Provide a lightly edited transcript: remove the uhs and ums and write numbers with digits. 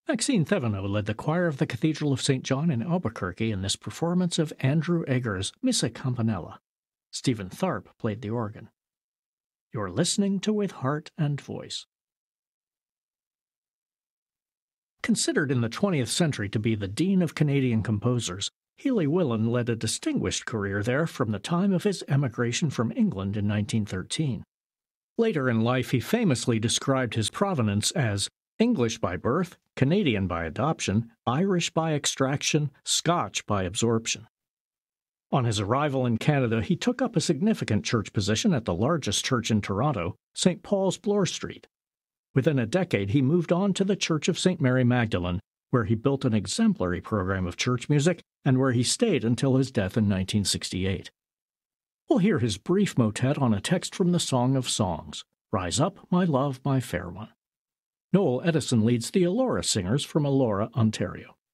Maxine Thevenot led the choir of the Cathedral of St. John in Albuquerque in this performance of Andrew Egger's Missa Campanella. Stephen Tharp played the organ. You're listening to With Heart and Voice. Considered in the 20th century to be the Dean of Canadian composers, Healy Willan led a distinguished career there from the time of his emigration from England in 1913. Later in life, he famously described his provenance as English by birth, Canadian by adoption, Irish by extraction, Scotch by absorption. On his arrival in Canada, he took up a significant church position at the largest church in Toronto, St. Paul's Bloor Street. Within a decade, he moved on to the Church of St. Mary Magdalene, where he built an exemplary program of church music and where he stayed until his death in 1968. We'll hear his brief motet on a text from the Song of Songs, Rise Up, My Love, My Fair One. Noel Edison leads the Elora Singers from Elora, Ontario.